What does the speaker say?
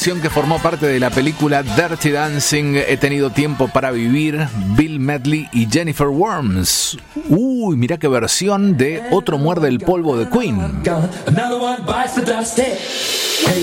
canción que formó parte de la película Dirty Dancing, He tenido tiempo para vivir, Bill Medley y Jennifer Warnes. Uy, mirá qué versión de Otro muerde el polvo de Queen.